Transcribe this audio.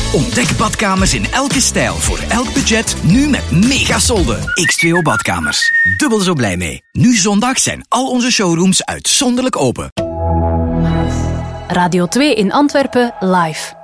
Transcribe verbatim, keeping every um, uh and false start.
Ontdek badkamers in elke stijl voor elk budget, nu met mega solden. X twee O Badkamers. Dubbel zo blij mee. Nu zondag zijn al onze showrooms uitzonderlijk open. Radio twee in Antwerpen live.